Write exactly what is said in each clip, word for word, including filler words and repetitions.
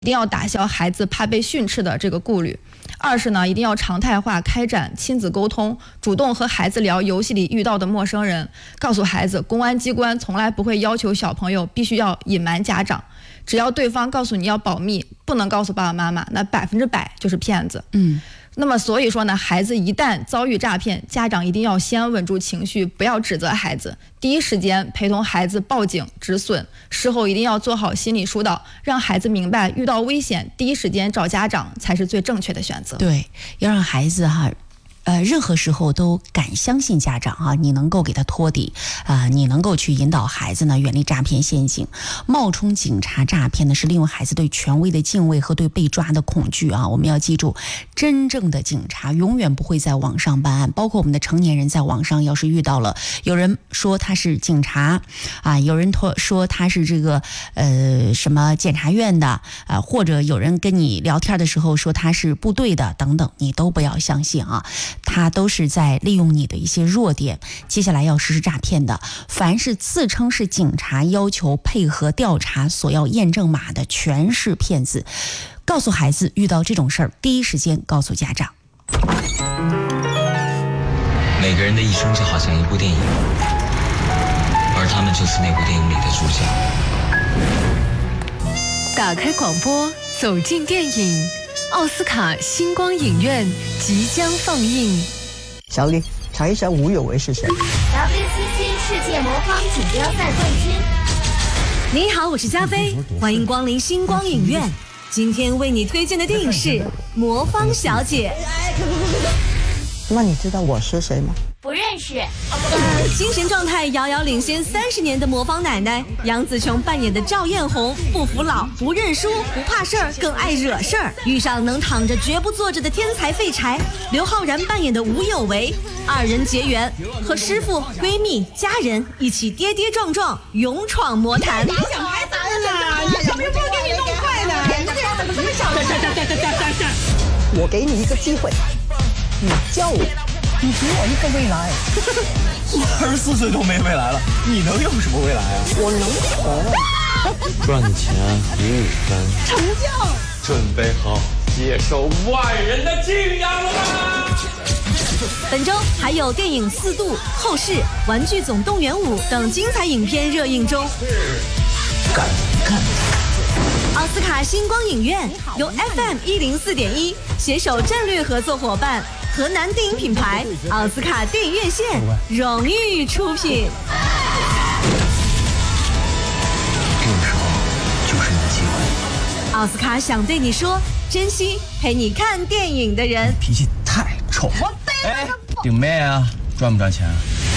一定要打消孩子怕被训斥的这个顾虑。二是呢，一定要常态化开展亲子沟通，主动和孩子聊游戏里遇到的陌生人，告诉孩子，公安机关从来不会要求小朋友必须要隐瞒家长，只要对方告诉你要保密，不能告诉爸爸妈妈，那百分之百就是骗子。 嗯。 那么所以说呢，孩子一旦遭遇诈骗，家长一定要先稳住情绪，不要指责孩子，第一时间陪同孩子报警止损，事后一定要做好心理疏导，让孩子明白遇到危险第一时间找家长才是最正确的选择。 对，要让孩子哈。呃，任何时候都敢相信家长啊，你能够给他托底啊、呃，你能够去引导孩子呢远离诈骗陷阱。冒充警察诈骗呢，是利用孩子对权威的敬畏和对被抓的恐惧啊。我们要记住，真正的警察永远不会在网上办案，包括我们的成年人在网上要是遇到了有人说他是警察啊，有人说他是这个呃什么检察院的啊、呃，或者有人跟你聊天的时候说他是部队的等等，你都不要相信啊。他都是在利用你的一些弱点，接下来要实施诈骗的。凡是自称是警察要求配合调查索要验证码的，全是骗子。告诉孩子，遇到这种事儿，第一时间告诉家长。 每个人的一生就好像一部电影，而他们就是那部电影里的主角。打开广播，走进电影。奥斯卡星光影院即将放映。 小李，查一下吴有为是谁 ？W C C 世界魔方锦标赛冠军。 你好，我是加菲，欢迎光临星光影院。今天为你推荐的电影是《魔方小姐》。 那你知道我是谁吗？ 不认识。 呃，精神状态遥遥领先三十年的魔方奶奶杨紫琼扮演的赵艳红，不服老，不认输，不怕事儿，更爱惹事儿。遇上能躺着绝不坐着的天才废柴刘昊然扮演的吴有为，二人结缘，和师傅、闺蜜、家人一起跌跌撞撞，勇闯魔坛。 打小孩打人啦！你小明不给你弄坏了，你这个人怎么这么小气？ 我给你一个机会，你教我。你给我一个未来。 我二十四岁都没未来了，你能有什么未来啊？ 我能红。 赚的钱比你分。 成交。 准备好接受万人的敬仰了吗？ 本周还有电影《四度》、后世、玩具总动员五等精彩影片热映中。 敢干！ 奥斯卡星光影院由 F M 一零四点一携手战略合作伙伴河南电影品牌奥斯卡电影院线荣誉出品。 这个时候就是你的机会。 奥斯卡想对你说，珍惜陪你看电影的人。 脾气太臭。 我背哎，顶妹啊，赚不赚钱？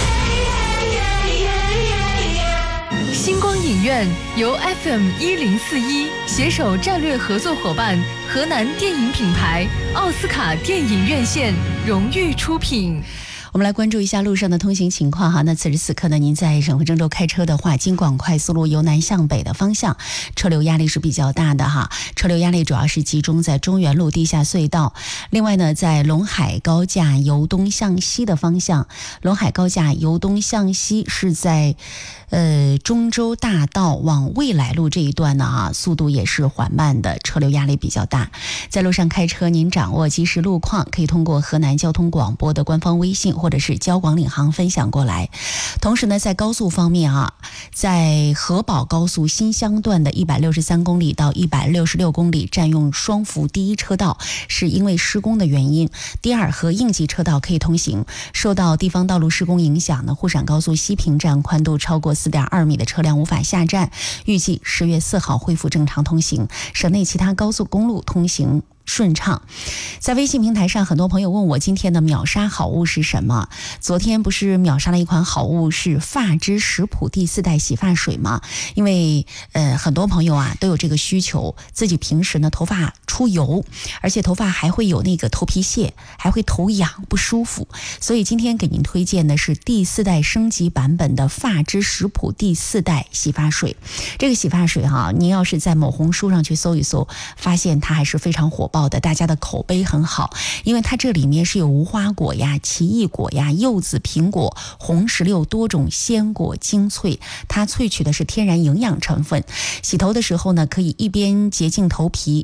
星光影院由 F M 一零四一携手战略合作伙伴河南电影品牌奥斯卡电影院线荣誉出品。 我们来关注一下路上的通行情况哈。那此时此刻呢，您在省会郑州开车的话，京广快速路由南向北的方向，车流压力是比较大的哈。车流压力主要是集中在中原路地下隧道。另外呢，在陇海高架由东向西的方向，陇海高架由东向西是在呃中州大道往未来路这一段呢啊，速度也是缓慢的，车流压力比较大。在路上开车，您掌握即时路况，可以通过河南交通广播的官方微信或者是交广领航分享过来。同时呢，在高速方面啊，在河宝高速新乡段的一百六十三公里到一百六十六公里占用双幅第一车道，是因为施工的原因。第二和应急车道可以通行。受到地方道路施工影响呢，沪陕高速西平站宽度超过四点二米的车辆无法下站，预计十月四号恢复正常通行。省内其他高速公路通行顺畅。在微信平台上，很多朋友问我今天的秒杀好物是什么。昨天不是秒杀了一款好物是发之食谱第四代洗发水吗？因为呃很多朋友啊都有这个需求，自己平时呢头发出油，而且头发还会有那个头皮屑，还会头痒不舒服，所以今天给您推荐的是第四代升级版本的发之食谱第四代洗发水。这个洗发水哈、啊，您要是在某红书上去搜一搜，发现它还是非常火爆爆的，大家的口碑很好，因为它这里面是有无花果呀、奇异果呀、柚子、苹果、红石榴多种鲜果精粹，它萃取的是天然营养成分。洗头的时候呢，可以一边洁净头皮，